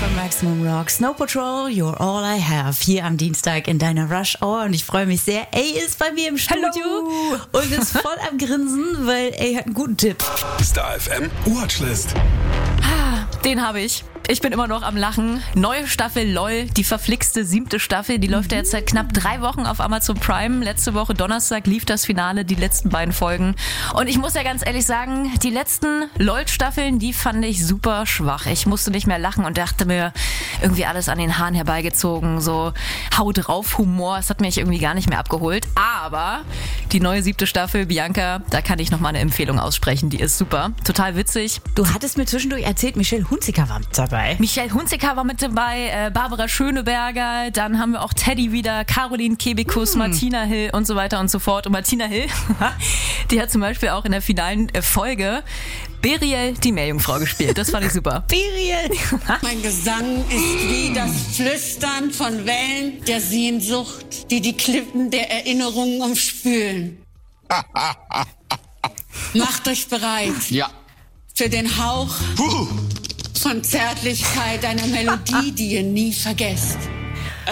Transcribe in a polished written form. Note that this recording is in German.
von Maximum Rock. Snow Patrol, You're All I Have. Hier am Dienstag in deiner Rush Hour. Und ich freue mich sehr. Ey ist bei mir im Studio. Hallo. Und ist voll am Grinsen, weil ey hat einen guten Tipp. Star FM Watchlist. Den habe ich. Ich bin immer noch am Lachen. Neue Staffel LOL, die verflixte 7. Staffel, die läuft ja jetzt seit knapp 3 Wochen auf Amazon Prime. Letzte Woche Donnerstag lief das Finale, die letzten beiden Folgen. Und ich muss ja ganz ehrlich sagen, die letzten LOL-Staffeln, die fand ich super schwach. Ich musste nicht mehr lachen und dachte mir, irgendwie alles an den Haaren herbeigezogen, so Hau drauf Humor, es hat mich irgendwie gar nicht mehr abgeholt. Aber die neue 7. Staffel, Bianca, da kann ich nochmal eine Empfehlung aussprechen, die ist super, total witzig. Du hattest mir zwischendurch erzählt, Michelle Hunziker war mit dabei. Michelle Hunziker war mit dabei, Barbara Schöneberger, dann haben wir auch Teddy wieder, Caroline Kebekus, Martina Hill und so weiter und so fort. Und Martina Hill, die hat zum Beispiel auch in der finalen Folge Beriel, die Meerjungfrau, gespielt. Das fand ich super. Beriel! Mein Gesang ist wie das Flüstern von Wellen der Sehnsucht, die die Klippen der Erinnerungen umspülen. Macht euch bereit. Ja. Für den Hauch von Zärtlichkeit einer Melodie, die ihr nie vergesst.